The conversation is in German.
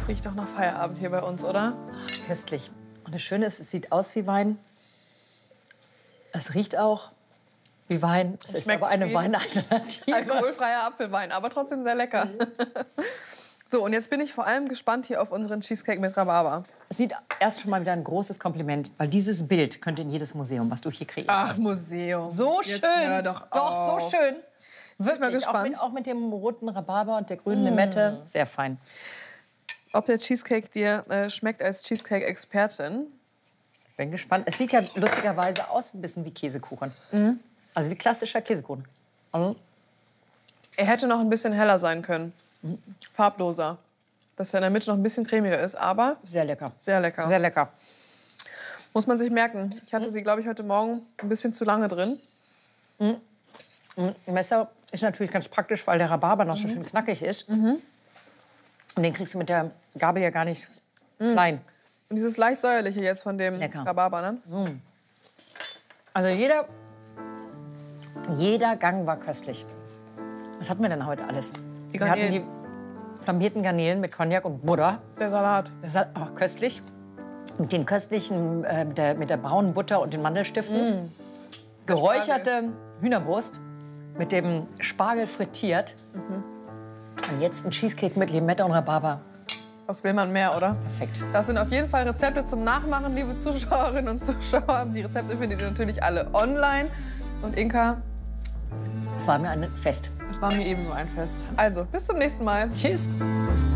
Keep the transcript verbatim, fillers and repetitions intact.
Das riecht doch nach Feierabend hier bei uns, oder? Köstlich. Und das Schöne ist, es sieht aus wie Wein. Es riecht auch wie Wein. Es ist aber eine Weinalternative. Alkoholfreier Apfelwein, aber trotzdem sehr lecker. Mhm. So, und jetzt bin ich vor allem gespannt hier auf unseren Cheesecake mit Rhabarber. Es sieht erst schon mal wieder ein großes Kompliment, weil dieses Bild könnte in jedes Museum, was du hier kreiert Ach, hast. Museum. So Jetzt schön. hör doch Doch, so auf. schön. Wirklich mal gespannt. Auch mit, auch mit dem roten Rhabarber und der grünen Limette. Sehr fein. Ob der Cheesecake dir äh, schmeckt als Cheesecake-Expertin. Bin gespannt. Es sieht ja lustigerweise aus ein bisschen wie Käsekuchen. Mhm. Also wie klassischer Käsekuchen. Mhm. Er hätte noch ein bisschen heller sein können. Mhm. Farbloser. Dass er in der Mitte noch ein bisschen cremiger ist, aber sehr lecker. Sehr lecker. Sehr lecker. Muss man sich merken. Ich hatte sie, glaube ich, heute Morgen ein bisschen zu lange drin. Mhm. Mhm. Messer ist natürlich ganz praktisch, weil der Rhabarber noch so schön knackig ist. Mhm. Und den kriegst du mit der Gabel ja gar nicht mhm. klein. Und dieses leicht säuerliche jetzt von dem Lecker. Rhabarber, ne? Mhm. Also jeder, jeder Gang war köstlich. Was hatten wir denn heute alles? Die wir hatten die flambierten Garnelen mit Cognac und Butter. Der Salat. Der Salat, auch köstlich. Mit den köstlichen, äh, mit, der, mit der braunen Butter und den Mandelstiften. Mm. Geräucherte Hühnerbrust mit dem Spargel frittiert. Mhm. Und jetzt ein Cheesecake mit Limette und Rhabarber. Was will man mehr, oder? Perfekt. Das sind auf jeden Fall Rezepte zum Nachmachen, liebe Zuschauerinnen und Zuschauer. Die Rezepte findet ihr natürlich alle online. Und Inka, es war mir ein Fest. Es war mir ebenso ein Fest. Also, bis zum nächsten Mal. Tschüss.